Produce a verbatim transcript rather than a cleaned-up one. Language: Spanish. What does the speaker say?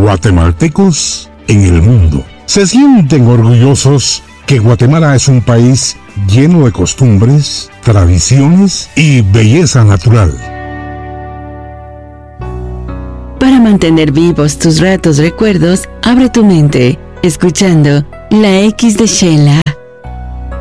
guatemaltecos en el mundo. Se sienten orgullosos que Guatemala es un país lleno de costumbres, tradiciones y belleza natural. Para mantener vivos tus ratos recuerdos, abre tu mente, escuchando La X de Sheila.